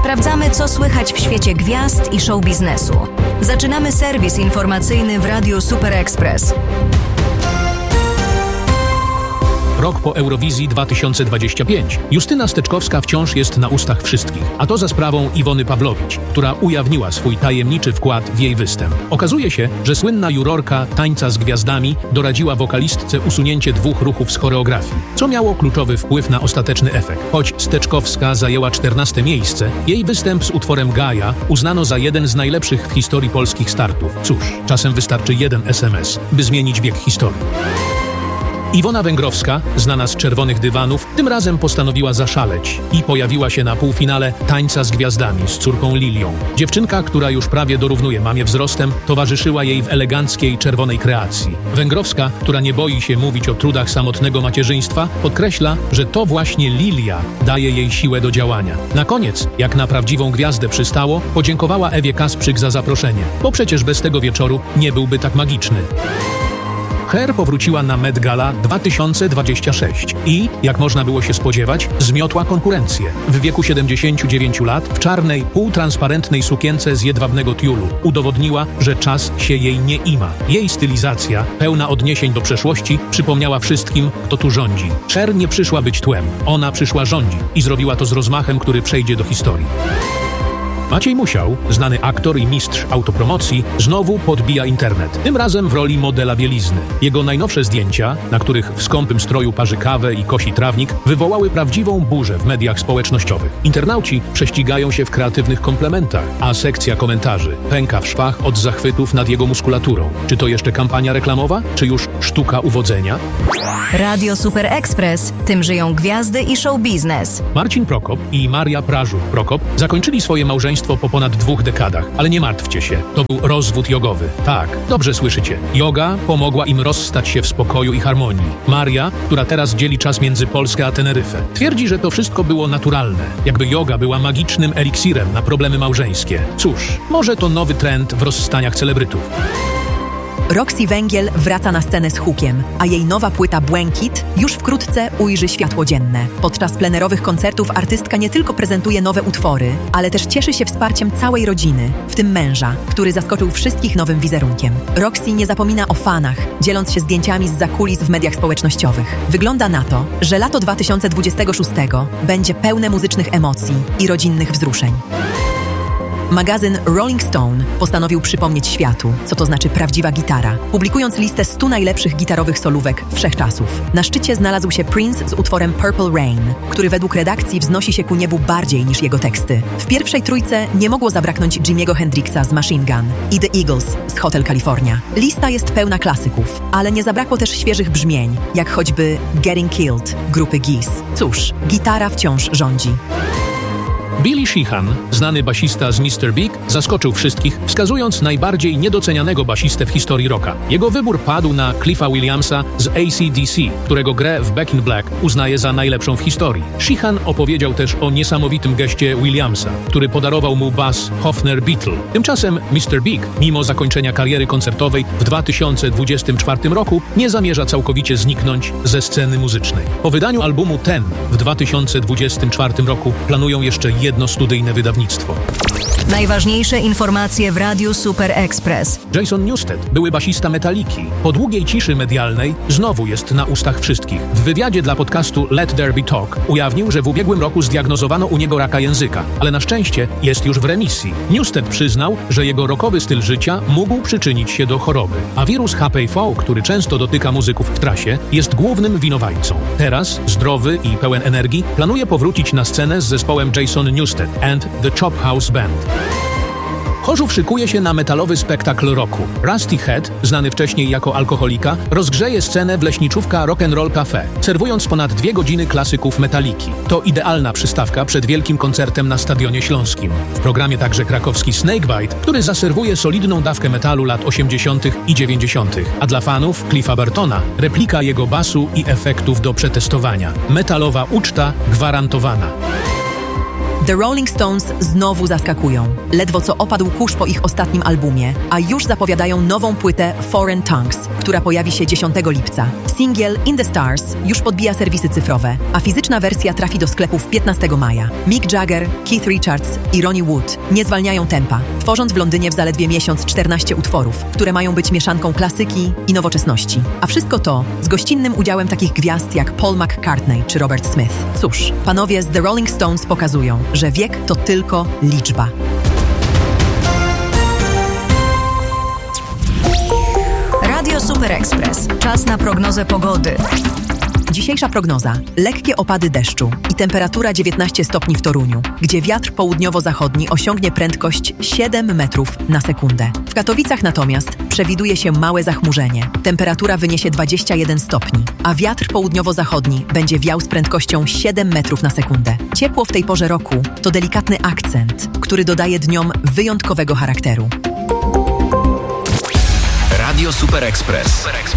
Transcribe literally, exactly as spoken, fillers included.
Sprawdzamy, co słychać w świecie gwiazd i show biznesu. Zaczynamy serwis informacyjny w Radiu Super Express. Rok po Eurowizji dwa tysiące dwudziestym piątym. Justyna Steczkowska wciąż jest na ustach wszystkich, a to za sprawą Iwony Pawłowicz, która ujawniła swój tajemniczy wkład w jej występ. Okazuje się, że słynna jurorka Tańca z Gwiazdami doradziła wokalistce usunięcie dwóch ruchów z choreografii, co miało kluczowy wpływ na ostateczny efekt. Choć Steczkowska zajęła czternaste miejsce, jej występ z utworem Gaja uznano za jeden z najlepszych w historii polskich startów. Cóż, czasem wystarczy jeden es em es, by zmienić bieg historii. Iwona Węgrowska, znana z czerwonych dywanów, tym razem postanowiła zaszaleć i pojawiła się na półfinale Tańca z Gwiazdami z córką Lilią. Dziewczynka, która już prawie dorównuje mamie wzrostem, towarzyszyła jej w eleganckiej czerwonej kreacji. Węgrowska, która nie boi się mówić o trudach samotnego macierzyństwa, podkreśla, że to właśnie Lilia daje jej siłę do działania. Na koniec, jak na prawdziwą gwiazdę przystało, podziękowała Ewie Kasprzyk za zaproszenie, bo przecież bez tego wieczoru nie byłby tak magiczny. Cher powróciła na Met Gala dwa tysiące dwudziesty szósty i, jak można było się spodziewać, zmiotła konkurencję. W wieku siedemdziesięciu dziewięciu lat w czarnej, półtransparentnej sukience z jedwabnego tiulu udowodniła, że czas się jej nie ima. Jej stylizacja, pełna odniesień do przeszłości, przypomniała wszystkim, kto tu rządzi. Cher nie przyszła być tłem, ona przyszła rządzić i zrobiła to z rozmachem, który przejdzie do historii. Maciej Musiał, znany aktor i mistrz autopromocji, znowu podbija internet. Tym razem w roli modela bielizny. Jego najnowsze zdjęcia, na których w skąpym stroju parzy kawę i kosi trawnik, wywołały prawdziwą burzę w mediach społecznościowych. Internauci prześcigają się w kreatywnych komplementach, a sekcja komentarzy pęka w szwach od zachwytów nad jego muskulaturą. Czy to jeszcze kampania reklamowa, czy już sztuka uwodzenia? Radio Super Express. Tym żyją gwiazdy i show biznes. Marcin Prokop i Maria Prażuk-Prokop zakończyli swoje małżeństwo po ponad dwóch dekadach, ale nie martwcie się, to był rozwód jogowy. Tak, dobrze słyszycie. Joga pomogła im rozstać się w spokoju i harmonii. Maria, która teraz dzieli czas między Polskę a Teneryfę, twierdzi, że to wszystko było naturalne, jakby joga była magicznym eliksirem na problemy małżeńskie. Cóż, może to nowy trend w rozstaniach celebrytów. Roxy Węgiel wraca na scenę z hukiem, a jej nowa płyta Błękit już wkrótce ujrzy światło dzienne. Podczas plenerowych koncertów artystka nie tylko prezentuje nowe utwory, ale też cieszy się wsparciem całej rodziny, w tym męża, który zaskoczył wszystkich nowym wizerunkiem. Roxy nie zapomina o fanach, dzieląc się zdjęciami z zakulis w mediach społecznościowych. Wygląda na to, że lato dwa tysiące dwudziestego szóstego będzie pełne muzycznych emocji i rodzinnych wzruszeń. Magazyn Rolling Stone postanowił przypomnieć światu, co to znaczy prawdziwa gitara, publikując listę stu najlepszych gitarowych solówek wszechczasów. Na szczycie znalazł się Prince z utworem Purple Rain, który według redakcji wznosi się ku niebu bardziej niż jego teksty. W pierwszej trójce nie mogło zabraknąć Jimiego Hendrixa z Machine Gun i The Eagles z Hotel California. Lista jest pełna klasyków, ale nie zabrakło też świeżych brzmień, jak choćby Getting Killed grupy Geese. Cóż, gitara wciąż rządzi. Billy Sheehan, znany basista z mister Big, zaskoczył wszystkich, wskazując najbardziej niedocenianego basistę w historii rocka. Jego wybór padł na Cliffa Williamsa z A C D C, którego grę w Back in Black uznaje za najlepszą w historii. Sheehan opowiedział też o niesamowitym geście Williamsa, który podarował mu bas Hofner Beatle. Tymczasem mister Big, mimo zakończenia kariery koncertowej w dwa tysiące dwudziestym czwartym roku, nie zamierza całkowicie zniknąć ze sceny muzycznej. Po wydaniu albumu Ten w dwa tysiące dwudziestym czwartym roku planują jeszcze jedno studyjne wydawnictwo. Najważniejsze informacje w Radiu Super Express. Jason Newsted, były basista Metaliki, po długiej ciszy medialnej znowu jest na ustach wszystkich. W wywiadzie dla podcastu Let There Be Talk ujawnił, że w ubiegłym roku zdiagnozowano u niego raka języka, ale na szczęście jest już w remisji. Newsted przyznał, że jego rockowy styl życia mógł przyczynić się do choroby, a wirus H P V, który często dotyka muzyków w trasie, jest głównym winowajcą. Teraz, zdrowy i pełen energii, planuje powrócić na scenę z zespołem Jason Newsted and the Chop House Band. Chorzów szykuje się na metalowy spektakl rocku. Rusty Head, znany wcześniej jako alkoholika, rozgrzeje scenę w leśniczówka Rock'n'Roll Cafe, serwując ponad dwie godziny klasyków Metaliki. To idealna przystawka przed wielkim koncertem na Stadionie Śląskim. W programie także krakowski Snakebite, który zaserwuje solidną dawkę metalu lat osiemdziesiątych i dziewięćdziesiątych, a dla fanów Cliffa Burtona replika jego basu i efektów do przetestowania. Metalowa uczta gwarantowana. The Rolling Stones znowu zaskakują. Ledwo co opadł kurz po ich ostatnim albumie, a już zapowiadają nową płytę Foreign Tongues, która pojawi się dziesiątego lipca. Singiel In the Stars już podbija serwisy cyfrowe, a fizyczna wersja trafi do sklepów piętnastego maja. Mick Jagger, Keith Richards i Ronnie Wood nie zwalniają tempa, tworząc w Londynie w zaledwie miesiąc czternaście utworów, które mają być mieszanką klasyki i nowoczesności. A wszystko to z gościnnym udziałem takich gwiazd jak Paul McCartney czy Robert Smith. Cóż, panowie z The Rolling Stones pokazują, że wiek to tylko liczba. Radio Super Express. Czas na prognozę pogody. Dzisiejsza prognoza. Lekkie opady deszczu i temperatura dziewiętnaście stopni w Toruniu, gdzie wiatr południowo-zachodni osiągnie prędkość siedem metrów na sekundę. W Katowicach natomiast przewiduje się małe zachmurzenie. Temperatura wyniesie dwadzieścia jeden stopni, a wiatr południowo-zachodni będzie wiał z prędkością siedem metrów na sekundę. Ciepło w tej porze roku to delikatny akcent, który dodaje dniom wyjątkowego charakteru. Radio Super Express.